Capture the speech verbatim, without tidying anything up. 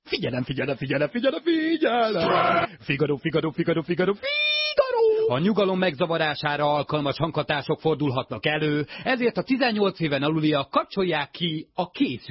Figyelem, figyelem, figyelem, figyelem, figyelem! Figaro, Figaro, Figaro, Figaro, Figaro! A nyugalom megzavarására alkalmas hanghatások fordulhatnak elő, ezért a tizennyolc éven aluliak kapcsolják ki a készüléket.